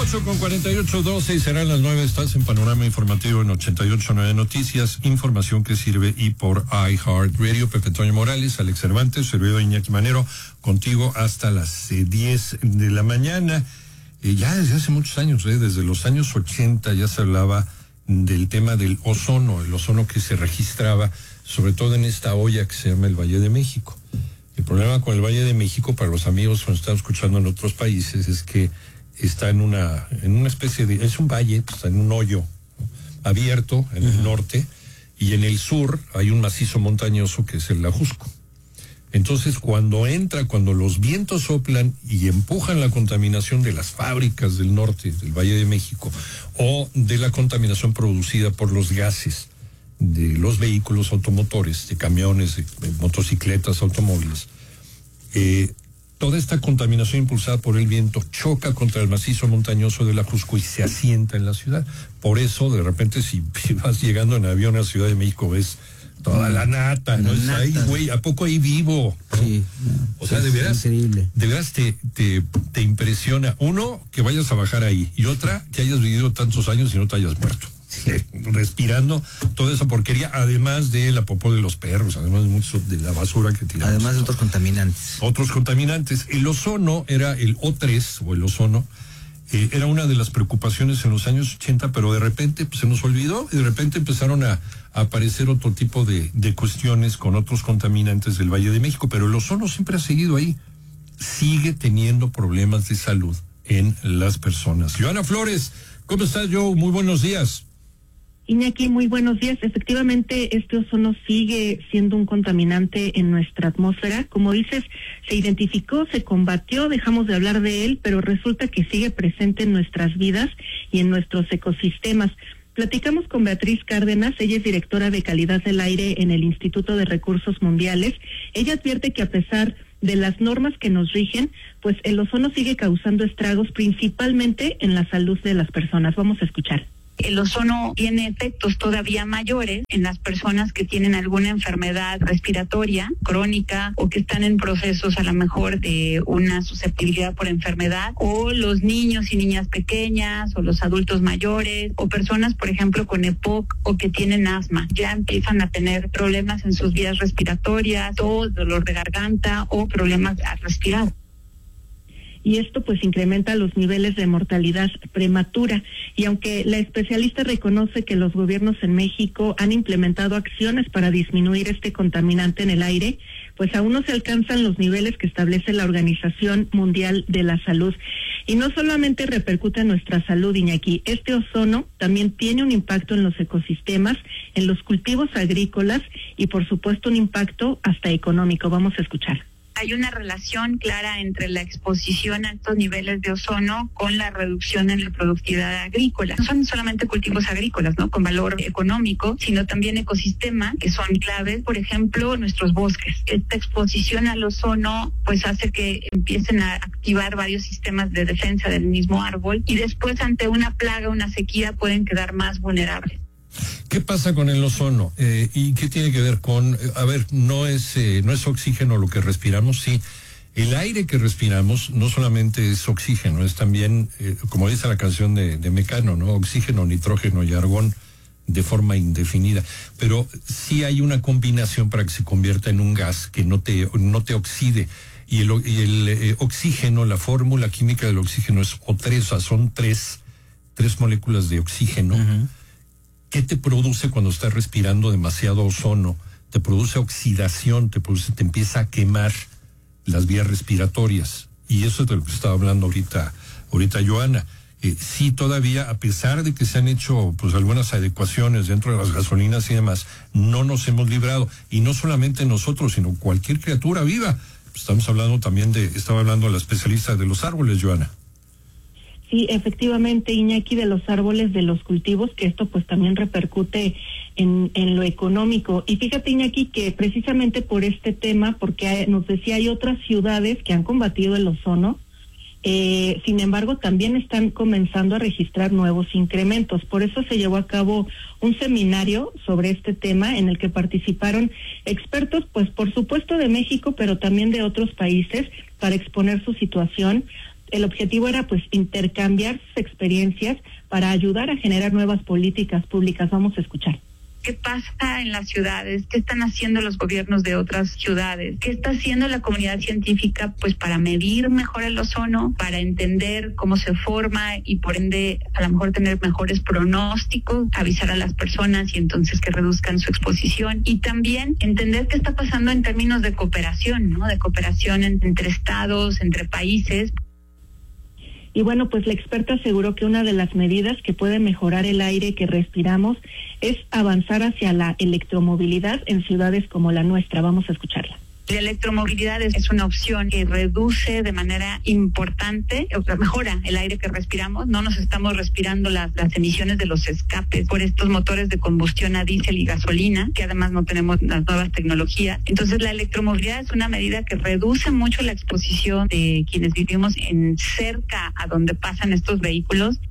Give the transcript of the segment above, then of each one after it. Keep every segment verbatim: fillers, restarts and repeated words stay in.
ocho con cuarenta y ocho, doce y serán las nueve. Estás en Panorama Informativo en ochenta y ocho punto nueve Noticias, información que sirve y por iHeartRadio. Pepe Toño Morales, Alex Cervantes, servidor Iñaki Manero, contigo hasta las eh, diez de la mañana. Eh, ya desde hace muchos años, eh, desde los años ochenta ya se hablaba del tema del ozono, el ozono que se registraba, sobre todo en esta olla que se llama el Valle de México. El problema con el Valle de México, para los amigos que nos están escuchando en otros países, es que está en una en una especie de, es un valle, está en un hoyo abierto en uh-huh. el norte, y en el sur hay un macizo montañoso que es el Ajusco. Entonces, cuando entra, cuando los vientos soplan y empujan la contaminación de las fábricas del norte, del Valle de México, o de la contaminación producida por los gases de los vehículos automotores, de camiones, de, de motocicletas, automóviles, eh, toda esta contaminación impulsada por el viento choca contra el macizo montañoso del Ajusco y se asienta en la ciudad. Por eso, de repente, si, si vas llegando en avión a Ciudad de México, ves toda la nata, la ¿no? Nata. Es ahí, güey, ¿a poco ahí vivo? Sí. ¿No? O sea, de veras, de veras te, te, te impresiona, uno, que vayas a bajar ahí, y otra, que hayas vivido tantos años y no te hayas muerto. Sí. Respirando toda esa porquería, además de la popó de los perros, además de mucho de la basura que tiramos. Además de otros contaminantes. Otros contaminantes. El ozono era el O tres, o el ozono, eh, era una de las preocupaciones en los años ochenta, pero de repente pues, se nos olvidó, y de repente empezaron a, a aparecer otro tipo de, de cuestiones con otros contaminantes del Valle de México, pero el ozono siempre ha seguido ahí. Sigue teniendo problemas de salud en las personas. Joana Flores, ¿cómo estás, Joe? Muy buenos días. Iñaki, muy buenos días. Efectivamente, este ozono sigue siendo un contaminante en nuestra atmósfera. Como dices, se identificó, se combatió, dejamos de hablar de él, pero resulta que sigue presente en nuestras vidas y en nuestros ecosistemas. Platicamos con Beatriz Cárdenas, ella es directora de calidad del aire en el Instituto de Recursos Mundiales. Ella advierte que a pesar de las normas que nos rigen, pues el ozono sigue causando estragos principalmente en la salud de las personas. Vamos a escuchar. El ozono tiene efectos todavía mayores en las personas que tienen alguna enfermedad respiratoria crónica o que están en procesos a lo mejor de una susceptibilidad por enfermedad, o los niños y niñas pequeñas o los adultos mayores o personas, por ejemplo, con E P O C o que tienen asma. Ya empiezan a tener problemas en sus vías respiratorias, tos, dolor de garganta o problemas al respirar. Y esto pues incrementa los niveles de mortalidad prematura. Y aunque la especialista reconoce que los gobiernos en México han implementado acciones para disminuir este contaminante en el aire, pues aún no se alcanzan los niveles que establece la Organización Mundial de la Salud. Y no solamente repercute en nuestra salud, Iñaki, este ozono también tiene un impacto en los ecosistemas, en los cultivos agrícolas y por supuesto un impacto hasta económico. Vamos a escuchar. Hay una relación clara entre la exposición a estos niveles de ozono con la reducción en la productividad agrícola. No son solamente cultivos agrícolas, ¿no?, con valor económico, sino también ecosistemas que son claves, por ejemplo, nuestros bosques. Esta exposición al ozono pues hace que empiecen a activar varios sistemas de defensa del mismo árbol y después ante una plaga, una sequía, pueden quedar más vulnerables. ¿Qué pasa con el ozono? Eh, ¿Y qué tiene que ver con, a ver, no es eh, no es oxígeno lo que respiramos? Sí, el aire que respiramos no solamente es oxígeno, es también, eh, como dice la canción de, de Mecano, ¿no? Oxígeno, nitrógeno y argón de forma indefinida. Pero sí hay una combinación para que se convierta en un gas que no te, no te oxide. Y el, y el eh, oxígeno, la fórmula química del oxígeno es O tres, o sea, son tres, tres moléculas de oxígeno. Uh-huh. ¿Qué te produce cuando estás respirando demasiado ozono? Te produce oxidación, te produce, te empieza a quemar las vías respiratorias. Y eso es de lo que estaba hablando ahorita, ahorita Joana. Eh, sí, todavía, a pesar de que se han hecho pues algunas adecuaciones dentro de las gasolinas y demás, no nos hemos librado. Y no solamente nosotros, sino cualquier criatura viva. Estamos hablando también de, estaba hablando la especialista de los árboles, Joana. Sí, efectivamente, Iñaki, de los árboles, de los cultivos, que esto pues también repercute en, en lo económico. Y fíjate, Iñaki, que precisamente por este tema, porque hay, nos decía, hay otras ciudades que han combatido el ozono, eh, sin embargo, también están comenzando a registrar nuevos incrementos. Por eso se llevó a cabo un seminario sobre este tema en el que participaron expertos, pues por supuesto de México, pero también de otros países, para exponer su situación, El objetivo era pues intercambiar sus experiencias para ayudar a generar nuevas políticas públicas. Vamos a escuchar. ¿Qué pasa en las ciudades? ¿Qué están haciendo los gobiernos de otras ciudades? ¿Qué está haciendo la comunidad científica pues para medir mejor el ozono, para entender cómo se forma y por ende a lo mejor tener mejores pronósticos, avisar a las personas y entonces que reduzcan su exposición? Y también entender qué está pasando en términos de cooperación, ¿no? De cooperación entre estados, entre países. Y bueno, pues la experta aseguró que una de las medidas que puede mejorar el aire que respiramos es avanzar hacia la electromovilidad en ciudades como la nuestra. Vamos a escucharla. La electromovilidad es una opción que reduce de manera importante, o sea, mejora el aire que respiramos. No nos estamos respirando las, las emisiones de los escapes por estos motores de combustión a diésel y gasolina, que además no tenemos las nuevas tecnologías. Entonces la electromovilidad es una medida que reduce mucho la exposición de quienes vivimos en cerca a donde pasan estos vehículos.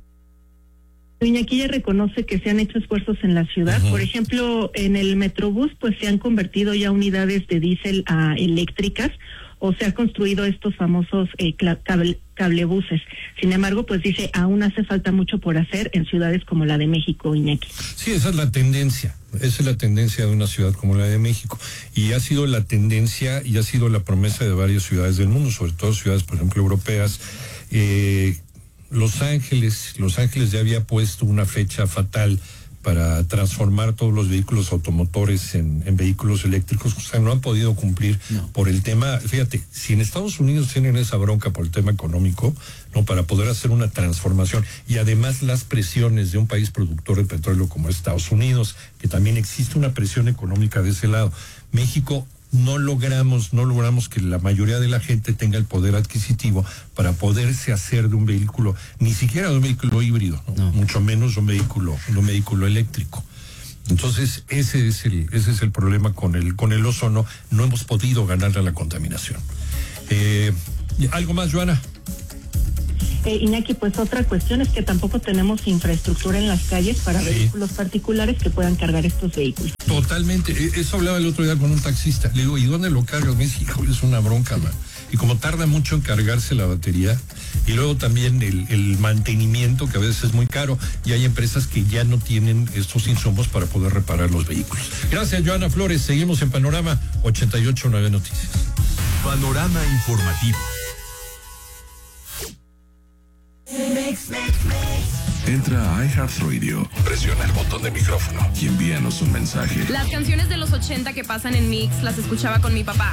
Iñaki ya reconoce que se han hecho esfuerzos en la ciudad. Uh-huh. Por ejemplo, en el Metrobús pues se han convertido ya unidades de diésel a eléctricas o se han construido estos famosos eh, cable, cablebuses. Sin embargo, pues dice, aún hace falta mucho por hacer en ciudades como la de México, Iñaki. Sí, esa es la tendencia. Esa es la tendencia de una ciudad como la de México. Y ha sido la tendencia y ha sido la promesa de varias ciudades del mundo, sobre todo ciudades, por ejemplo, europeas. Eh, Los Ángeles, Los Ángeles ya había puesto una fecha fatal para transformar todos los vehículos automotores en, en vehículos eléctricos, o sea, no han podido cumplir no. por el tema. Fíjate, si en Estados Unidos tienen esa bronca por el tema económico, no, para poder hacer una transformación, y además las presiones de un país productor de petróleo como Estados Unidos, que también existe una presión económica de ese lado. México no logramos, no logramos que la mayoría de la gente tenga el poder adquisitivo para poderse hacer de un vehículo, ni siquiera de un vehículo híbrido, ¿no? No. Mucho menos de un vehículo, de un vehículo eléctrico. Entonces, ese es el, ese es el problema con el, con el ozono. No hemos podido ganarle a la contaminación. Eh, ¿Algo más, Joana? Eh, Iñaki, pues otra cuestión es que tampoco tenemos infraestructura en las calles para sí. vehículos particulares que puedan cargar estos vehículos. Totalmente. Eso hablaba el otro día con un taxista. Le digo, ¿y dónde lo cargas? Me dice, híjole, es una bronca, man. Y como tarda mucho en cargarse la batería, y luego también el, el mantenimiento, que a veces es muy caro, y hay empresas que ya no tienen estos insumos para poder reparar los vehículos. Gracias, Joana Flores. Seguimos en Panorama ochenta y ocho punto nueve Noticias. Panorama Informativo. Entra a iHeartRadio, presiona el botón de micrófono y envíanos un mensaje. Las canciones de los ochenta que pasan en Mix las escuchaba con mi papá.